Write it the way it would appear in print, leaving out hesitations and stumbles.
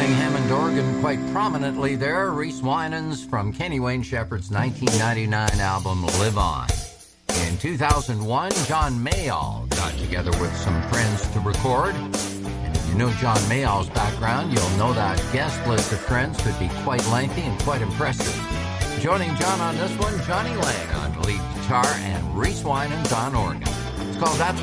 playing Hammond organ quite prominently there. Reese Winans from Kenny Wayne Shepherd's 1999 album Live On. In 2001, John Mayall got together with some friends to record. And if you know John Mayall's background, you'll know that guest list of friends could be quite lengthy and quite impressive. Joining John on this one, Johnny Lang on lead guitar and Reese Winans on organ. It's called That's